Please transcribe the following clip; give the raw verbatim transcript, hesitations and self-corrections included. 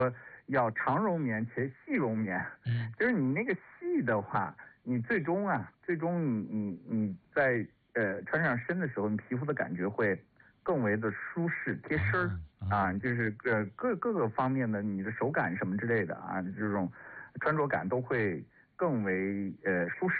要长绒棉且细绒棉， 嗯， 就是你那个细的话，你最终啊，最终你你你在呃穿上身的时候，你皮肤的感觉会更为的舒适贴身儿、 哦、 啊，就是呃各各个方面的你的手感什么之类的啊，这种穿着感都会更为呃舒适。